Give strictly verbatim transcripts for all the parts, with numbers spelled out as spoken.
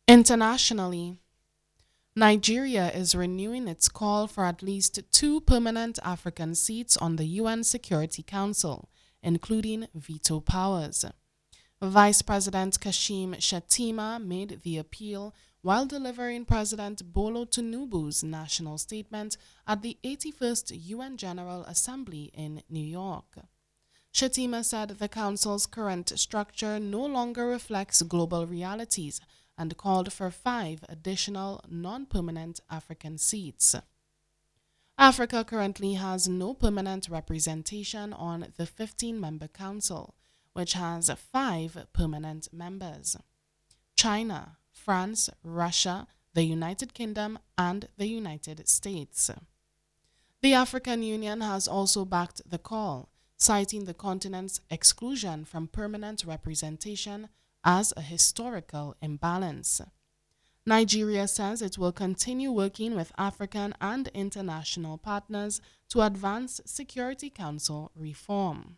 Internationally, Nigeria is renewing its call for at least two permanent African seats on the U N Security Council, including veto powers. Vice President Kashim Shettima made the appeal while delivering President Bolo Tinubu's national statement at the eighty-first U N General Assembly in New York. Shettima said the Council's current structure no longer reflects global realities and called for five additional non-permanent African seats. Africa currently has no permanent representation on the fifteen-member council, which has five permanent members: China, France, Russia, the United Kingdom, and the United States. The African Union has also backed the call, citing the continent's exclusion from permanent representation as a historical imbalance. Nigeria says it will continue working with African and international partners to advance Security Council reform.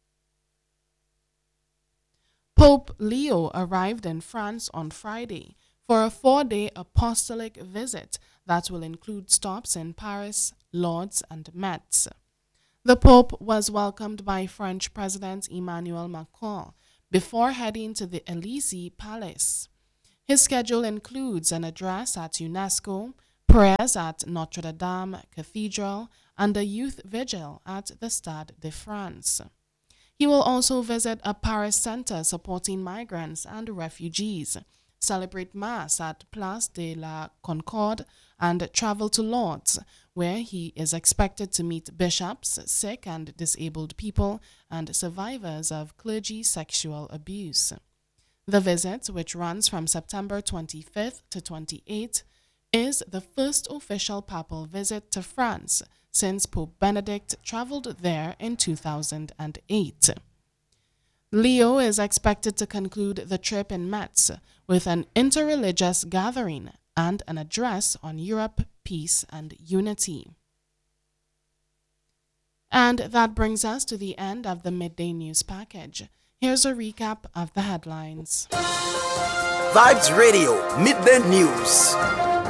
Pope Leo arrived in France on Friday for a four-day apostolic visit that will include stops in Paris, Lourdes, and Metz. The Pope was welcomed by French President Emmanuel Macron before heading to the Élysée Palace. His schedule includes an address at UNESCO, prayers at Notre Dame Cathedral, and a youth vigil at the Stade de France. He will also visit a Paris center supporting migrants and refugees, celebrate Mass at Place de la Concorde, and travel to Lourdes, where he is expected to meet bishops, sick and disabled people, and survivors of clergy sexual abuse. The visit, which runs from September twenty-fifth to twenty-eighth, is the first official papal visit to France since Pope Benedict traveled there in two thousand eight. Leo is expected to conclude the trip in Metz with an interreligious gathering and an address on Europe, peace, and unity. And that brings us to the end of the Midday News Package. Here's a recap of the headlines. Vibes Radio Midday News.